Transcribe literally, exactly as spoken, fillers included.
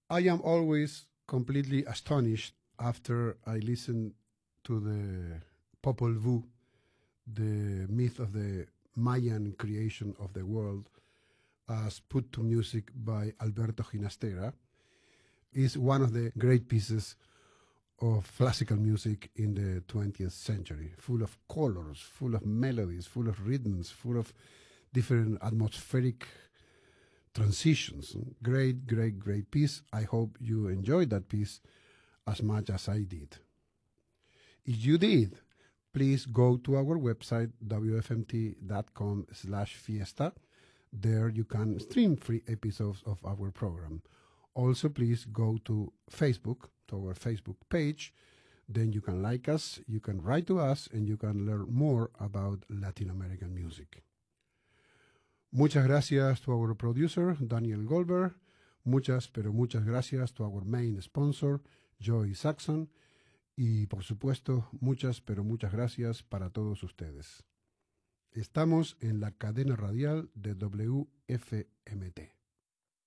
I am always completely astonished after I listen to the Popol Vuh, the myth of the Mayan creation of the world, as put to music by Alberto Ginastera, is one of the great pieces of classical music in the twentieth century, full of colors, full of melodies, full of rhythms, full of different atmospheric transitions. Great, great, great piece. I hope you enjoyed that piece as much as I did. If you did, please go to our website, w f m t dot com slash fiesta. There you can stream free episodes of our program. Also, please go to Facebook, to our Facebook page. Then you can like us, you can write to us, and you can learn more about Latin American music. Muchas gracias to our producer, Daniel Goldberg. Muchas, pero muchas gracias to our main sponsor, Joy Saxon. Y, por supuesto, muchas, pero muchas gracias para todos ustedes. Estamos en la cadena radial de W F M T.